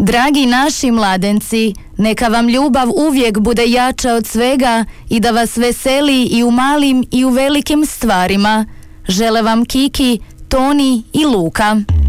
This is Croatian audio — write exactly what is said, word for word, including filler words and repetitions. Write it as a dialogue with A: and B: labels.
A: Dragi naši mladenci, neka vam ljubav uvijek bude jača od svega i da vas veseli i u malim i u velikim stvarima. Žele vam Kiki, Toni i Luka.